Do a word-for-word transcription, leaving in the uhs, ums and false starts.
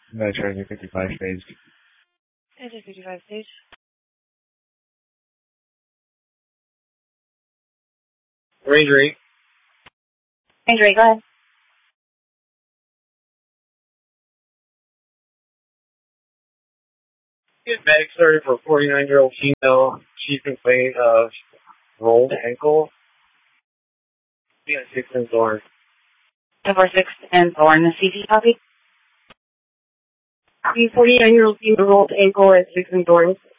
Metro fifty-five stage. Engine fifty-five stage. Ranger eight. Ranger eight, go ahead. Get medic started for a forty-nine-year-old female. She complained of rolled ankle. Yeah, six and Thorn. ten four six and Thorn, the C T copy. The forty-nine-year-old female rolled ankle at six and Thorn.